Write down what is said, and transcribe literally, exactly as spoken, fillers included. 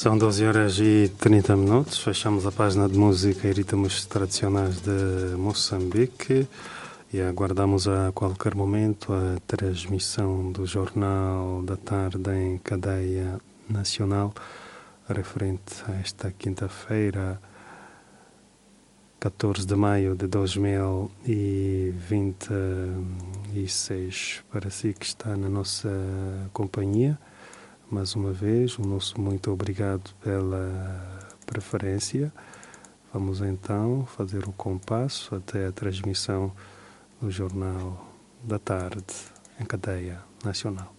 São doze horas e trinta minutos. Fechamos a página de música e ritmos tradicionais de Moçambique e aguardamos a qualquer momento a transmissão do Jornal da Tarde em cadeia nacional, referente a esta quinta-feira, catorze de maio de dois mil e vinte e seis. Para si que está na nossa companhia, mais uma vez, o nosso muito obrigado pela preferência. Vamos então fazer o compasso até a transmissão do Jornal da Tarde em cadeia nacional.